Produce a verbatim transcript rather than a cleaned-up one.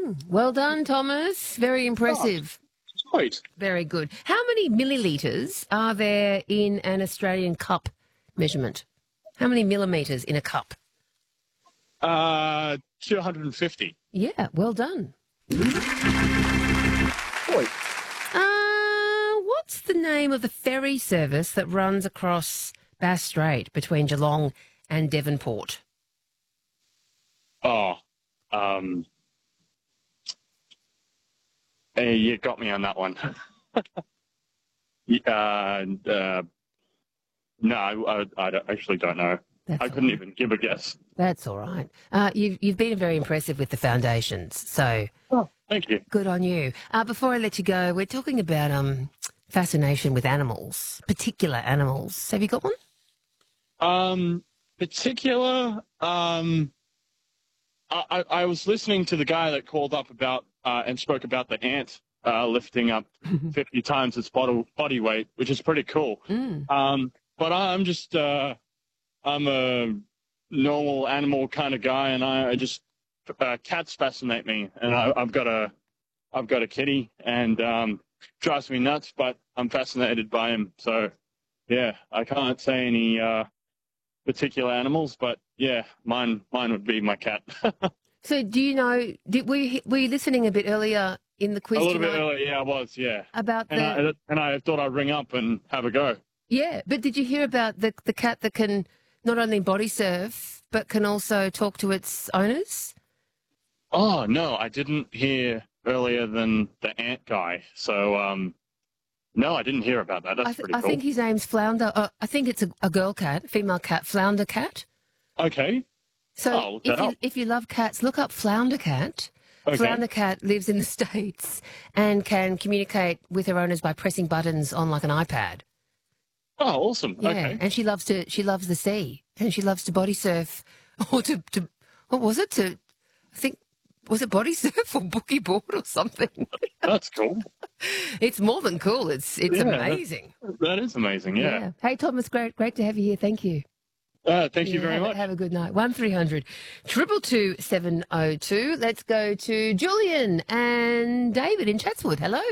Well done, Thomas. Very impressive. Oh, sweet. Very good. How many millilitres are there in an Australian cup measurement? How many millimetres in a cup? Uh, two hundred fifty. Yeah, well done. Boy. Uh, what's the name of the ferry service that runs across Bass Strait between Geelong and Devonport? Oh, um, hey, you got me on that one. uh, uh, no, I, I don't- actually don't know. That's I all couldn't right. even give a guess. That's all right. Uh, you've, you've been very impressive with the foundations, so Oh, thank you. good on you. Uh, before I let you go, we're talking about um, fascination with animals, particular animals. Have you got one? Um, particular, um, I, I I was listening to the guy that called up about uh, and spoke about the ant uh, lifting up fifty times its body, body weight, which is pretty cool. Mm. Um, but I'm just, uh, I'm a normal animal kind of guy, and I, I just, uh, cats fascinate me. And I, I've got a, I've got a kitty, and um, drives me nuts, but I'm fascinated by him. So, yeah, I can't say any uh, particular animals, but yeah, mine, mine would be my cat. So do you know, did, were, you, were you listening a bit earlier in the quiz A little bit tonight earlier, yeah, I was, yeah. about And the... I, and I thought I'd ring up and have a go. Yeah, but did you hear about the, the cat that can not only body surf, but can also talk to its owners? Oh, no, I didn't hear earlier than the ant guy. So, um, no, I didn't hear about that. That's I, th- pretty I cool. think his name's Flounder. Uh, I think it's a, a girl cat, female cat, Flounder Cat. Okay. So Oh, look if that you, up. if you love cats, look up Flounder Cat. Okay. Flounder Cat lives in the States and can communicate with her owners by pressing buttons on like an iPad. Oh, awesome. Yeah, Okay. and she loves to she loves the sea and she loves to body surf or to, to what was it to I think was it body surf or boogie board or something? That's cool. It's more than cool. It's it's Yeah, that- amazing. That is amazing, yeah. Hey Thomas, great great to have you here. Thank you. Uh, thank you Yeah, very have, a- much. Have a good night. One three hundred triple two seven oh two. Let's go to Julian and David in Chatswood. Hello.